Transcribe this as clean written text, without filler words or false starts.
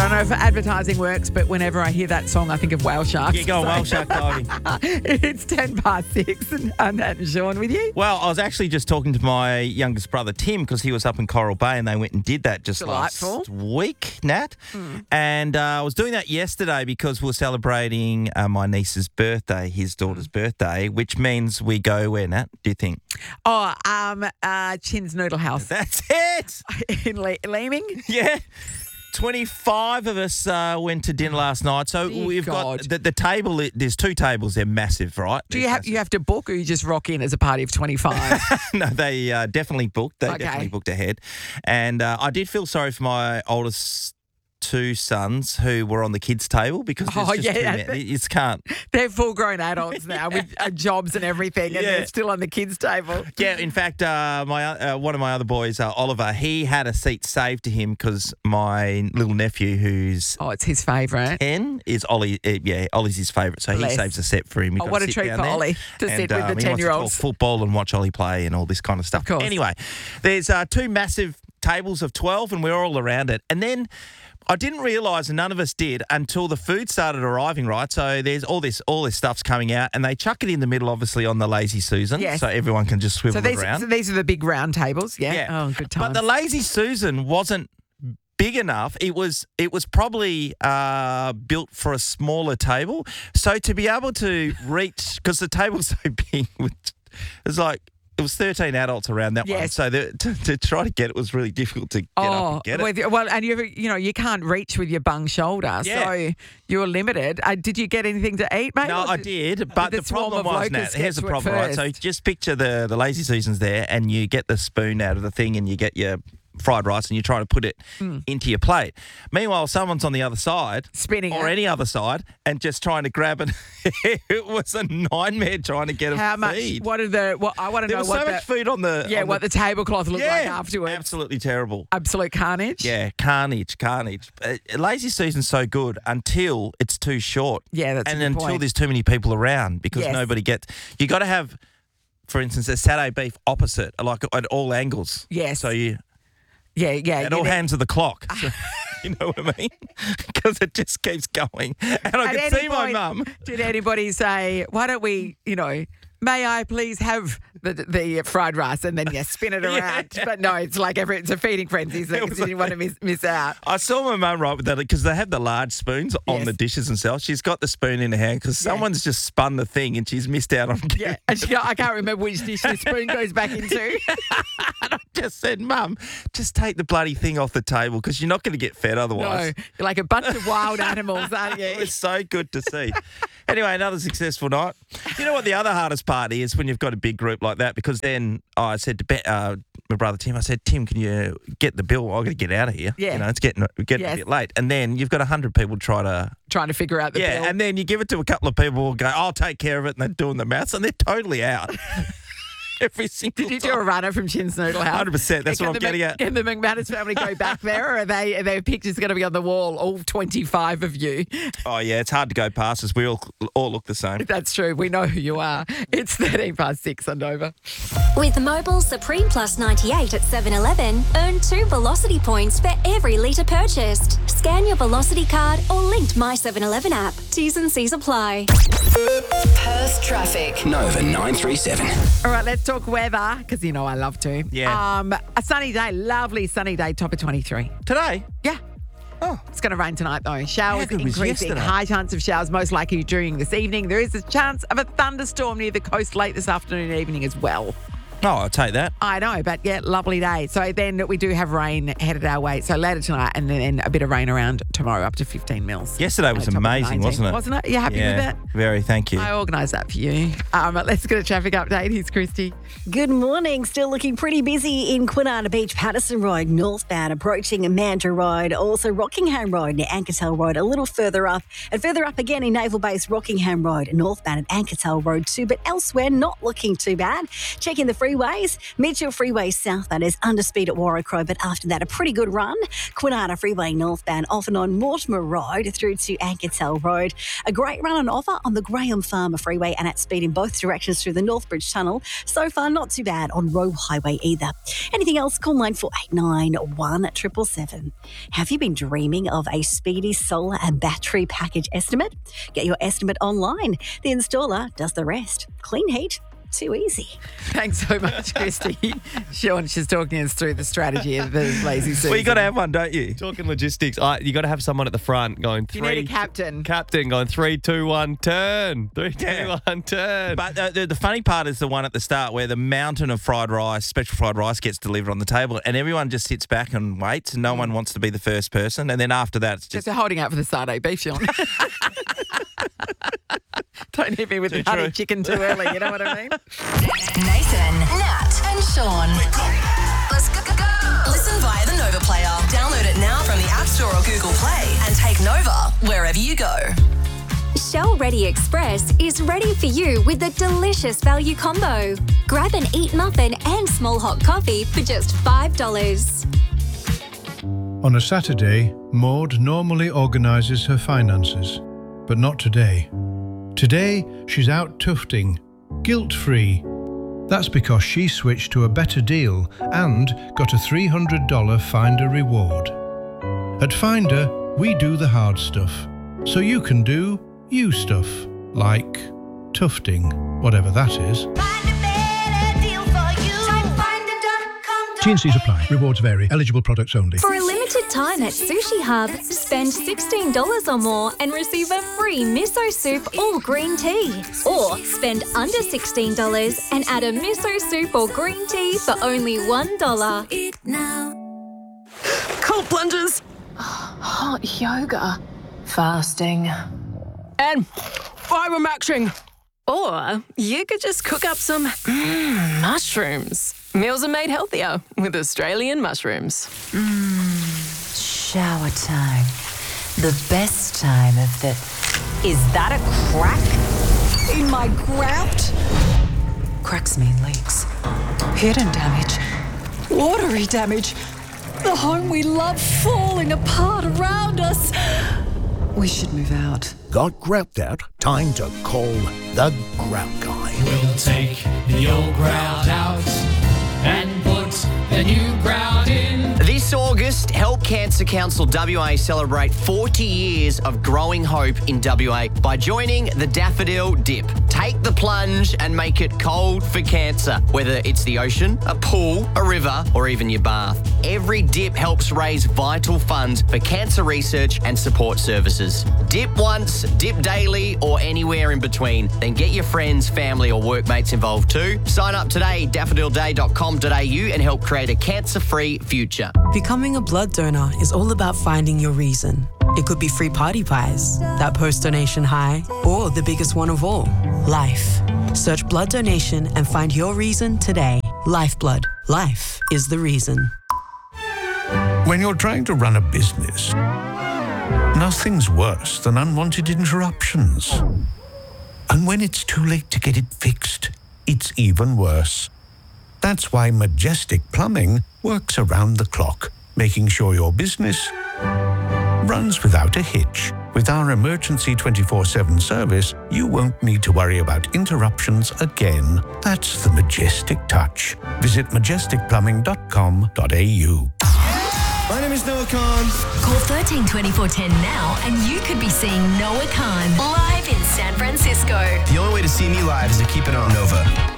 don't know if advertising works, but whenever I hear that song, I think of whale sharks. Yeah, go on, whale shark diving. It's 6:10, and I'm Nat and Sean with you. Well, I was actually just talking to my youngest brother, Tim, because he was up in Coral Bay and they went and did that just Delightful. last week, Nat. And I was doing that yesterday because we were celebrating my niece's birthday, his daughter's birthday, which means we go where, Nat, do you think? Oh, Chin's Noodle House That's it! in Leeming. Yeah. 25 of us went to dinner last night. So Dear we've God. got the table. There's two tables. They're massive, right? Do you have to book, or you just rock in as a party of 25? No, they definitely booked. They Okay. definitely booked ahead. And I did feel sorry for my oldest two sons who were on the kids' table because there's just too many. You just can't. They're full-grown adults now with jobs and everything, and they're still on the kids' table. Yeah, in fact, my one of my other boys, Oliver, he had a seat saved to him because my little nephew, who's Oh, it's his favourite. 10, is Ollie. Ollie's his favourite, so he Bless. saves a set for him. You've Oh, got what to a sit treat down for there Ollie to sit with the he wants to 10-year-olds. talk football and watch Ollie play and all this kind of stuff. Of course. Anyway, there's two massive tables of 12 and we're all around it. And then I didn't realise, and none of us did, until the food started arriving, right? So there's all this stuff's coming out, and they chuck it in the middle, obviously, on the Lazy Susan, Yes. so everyone can just swivel it around. So these are the big round tables, yeah? Oh, good times. But the Lazy Susan wasn't big enough. It was probably built for a smaller table. So to be able to reach, because the table's so big, it was 13 adults around that one. Yes. So to try to get it was really difficult to get up and get it. Well, and you can't reach with your bung shoulder, so you're limited. Did you get anything to eat, mate? No, I did, but the problem was, Nat, here's the problem, right? So just picture the Lazy Susans there, and you get the spoon out of the thing and you get your fried rice and you try to put it into your plate. Meanwhile, someone's on the other side, spinning or it. any other side, and just trying to grab it. It was a nightmare trying to get How a much? feed. I want to know There was so much food on the what the tablecloth looked like afterwards. Absolutely terrible. Absolute carnage. Yeah, carnage. Lazy Susan's so good until it's too short. Yeah, that's a good until point. there's too many people around because nobody gets. You got to have, for instance, a satay beef opposite, like at all angles. Yes. So you. Yeah. At all hands of the clock. So, you know what I mean? Because it just keeps going. And I could see my mum. Did anybody say, why don't we, may I please have the fried rice, and then spin it around? But no, it's like it's a feeding frenzy, so you didn't want to miss out. I saw my mum right with that because they have the large spoons on the dishes themselves. She's got the spoon in her hand because someone's just spun the thing and she's missed out on getting Yeah, and I can't remember which dish the spoon goes back into. And I just said, Mum, just take the bloody thing off the table because you're not going to get fed otherwise. No, you're like a bunch of wild animals, aren't you? It was so good to see. Anyway, another successful night. You know what the other hardest part is when you've got a big group like that? Because then I said to my brother Tim, I said, Tim, can you get the bill? I've got to get out of here. Yeah. It's getting a bit late. And then you've got 100 people trying to figure out the bill. Yeah, and then you give it to a couple of people who go, I'll take care of it, and they're doing the maths, and they're totally out. Every single Did you do a runner from Chin's Noodle House? 100%. That's what I'm getting at. Can the McManus family go back there, or are their pictures going to be on the wall, all 25 of you? Oh, yeah, it's hard to go past us. We all look the same. That's true. We know who you are. It's 6:13 on Nova. With Mobil Supreme Plus 98 at 7-Eleven, earn 2 Velocity points for every litre purchased. Scan your Velocity card or linked My 7-Eleven app. T's and C's apply. Perth traffic. Nova 937. All right, let's talk weather, because I love to. Yeah. A sunny day, lovely sunny day, top of 23. Today? Yeah. Oh. It's going to rain tonight, though. Showers good was increasing. yesterday? High chance of showers most likely during this evening. There is a chance of a thunderstorm near the coast late this afternoon and evening as well. Oh, I'll take that. I know, but lovely day. So then we do have rain headed our way. So later tonight, and then a bit of rain around tomorrow, up to 15 mils. Yesterday was Top of amazing, 19. wasn't it? Wasn't it? You happy with that? Very, thank you. I organised that for you. Let's get a traffic update. Here's Christy. Good morning. Still looking pretty busy in Kwinana Beach, Patterson Road, northbound, approaching Mandurah Road, also Rockingham Road near Ankertel Road, a little further up, and further up again in Naval Base, Rockingham Road, northbound at Ankertel Road too, but elsewhere not looking too bad. Checking the freeway freeways. Mitchell Freeway southbound is under speed at Warwick, but after that, a pretty good run. Kwinana Freeway northbound off and on Mortimer Road through to Anketell Road. A great run on offer on the Graham Farmer Freeway and at speed in both directions through the Northbridge Tunnel. So far, not too bad on Roe Highway either. Anything else? Call 9489 777. Have you been dreaming of a speedy solar and battery package estimate? Get your estimate online. The installer does the rest. Clean heat. Too easy. Thanks so much, Christy. Sean, she's talking us through the strategy of the lazy Susan. Well, you got to have one, don't you? Talking logistics, you got to have someone at the front going You need a captain. Captain going 3, 2, 1, turn. 3, 2, 1, turn. But the funny part is the one at the start where the mountain of fried rice, special fried rice, gets delivered on the table and everyone just sits back and waits and no one wants to be the first person. And then after that, it's Just just... holding out for the Sade beef, Sean. Don't hit me with the honey chicken too early, you know what I mean? Nathan, Nat, and Sean. Let's go. Listen via the Nova Player. Download it now from the App Store or Google Play and take Nova wherever you go. Shell Ready Express is ready for you with a delicious value combo. Grab an Eat muffin and small hot coffee for just $5. On a Saturday, Maud normally organises her finances, but not today. Today, she's out tufting, guilt-free. That's because she switched to a better deal and got a $300 Finder reward. At Finder, we do the hard stuff, so you can do you stuff, like tufting, whatever that is. T&Cs apply. Rewards vary. Eligible products only. For a limited time at Sushi Hub, spend $16 or more and receive a free miso soup or green tea. Or spend under $16 and add a miso soup or green tea for only $1. Cold plunges. Hot yoga. Fasting. And fibre-maxing. Or you could just cook up some mushrooms. Meals are made healthier with Australian mushrooms. Shower time. The best time of the... Is that a crack in my grout? Cracks mean leaks. Hidden damage. Watery damage. The home we love falling apart around us. We should move out. Got grout out? Time to call the Grout Guy. We'll take the old grout out and put the new grout in. This August, Help Cancer Council WA celebrate 40 years of growing hope in WA by joining the Daffodil Dip. Take the plunge and make it cold for cancer, whether it's the ocean, a pool, a river, or even your bath. Every dip helps raise vital funds for cancer research and support services. Dip once, dip daily, or anywhere in between. Then get your friends, family, or workmates involved too. Sign up today, daffodilday.com.au, and help create a cancer-free future. Becoming a blood donor is all about finding your reason. It could be free party pies, that post-donation high, or the biggest one of all, life. Search blood donation and find your reason today. Lifeblood. Life is the reason. When you're trying to run a business, nothing's worse than unwanted interruptions. And when it's too late to get it fixed, it's even worse. That's why Majestic Plumbing works around the clock, making sure your business runs without a hitch. With our emergency 24/7 service, you won't need to worry about interruptions again. That's the Majestic touch. Visit majesticplumbing.com.au. My name is Noah Khan. Call 13 24 10 now and you could be seeing Noah Khan live in San Francisco. The only way to see me live is to keep it on Nova.